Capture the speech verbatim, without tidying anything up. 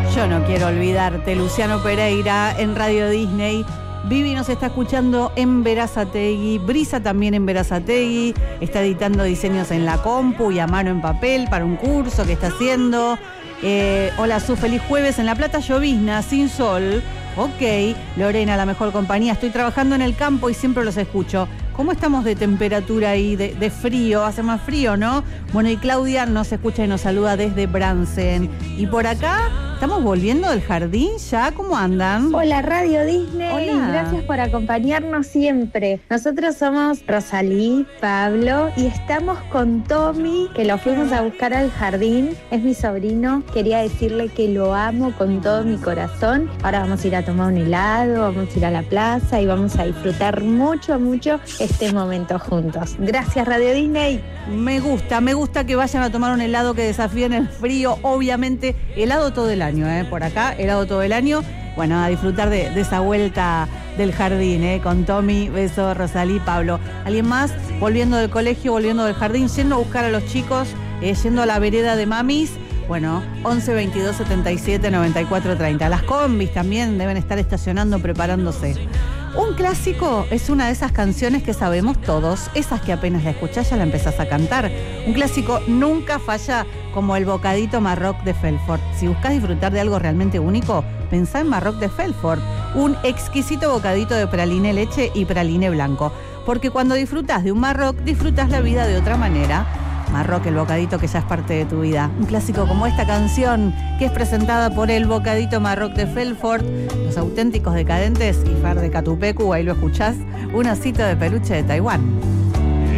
Yo no quiero olvidarte, Luciano Pereira en Radio Disney. Vivi nos está escuchando en Berazategui, Brisa también en Berazategui, está editando diseños en la compu y a mano en papel para un curso que está haciendo. Eh, hola Su, feliz jueves. En La Plata llovizna, sin sol. Ok, Lorena, la mejor compañía. Estoy trabajando en el campo y siempre los escucho. ¿Cómo estamos de temperatura ahí, de, de frío? Hace más frío, ¿no? Bueno, y Claudia nos escucha y nos saluda desde Bransen. Y por acá, ¿estamos volviendo del jardín ya? ¿Cómo andan? Hola, Radio Disney. Hola. Gracias por acompañarnos siempre. Nosotros somos Rosalí, Pablo, y estamos con Tommy, que lo fuimos a buscar al jardín. Es mi sobrino. Quería decirle que lo amo con todo mi corazón. Ahora vamos a ir a tomar un helado, vamos a ir a la plaza y vamos a disfrutar mucho, mucho este momento juntos. Gracias, Radio Disney. Me gusta, me gusta que vayan a tomar un helado que desafíen el frío. Obviamente, helado todo el año, ¿eh? Por acá, helado todo el año. Bueno, a disfrutar de, de esa vuelta del jardín, ¿eh? Con Tommy, Beso, Rosalí, Pablo. ¿Alguien más? Volviendo del colegio, volviendo del jardín, yendo a buscar a los chicos, eh, yendo a la vereda de mamis. Bueno, once, veintidós, setenta y siete, noventa y cuatro, treinta. Las combis también deben estar estacionando, preparándose. Un clásico es una de esas canciones que sabemos todos, esas que apenas la escuchás ya la empezás a cantar. Un clásico nunca falla, como el bocadito Marroc de Felfort. Si buscás disfrutar de algo realmente único, pensá en Marroc de Felfort, un exquisito bocadito de praline leche y praline blanco. Porque cuando disfrutás de un Marroc, disfrutás la vida de otra manera. Marroc, el bocadito que ya es parte de tu vida. Un clásico como esta canción, que es presentada por el bocadito Marroc de Felfort, Los Auténticos Decadentes y Fer de Catupecu, ahí lo escuchás, un osito de peluche de Taiwán.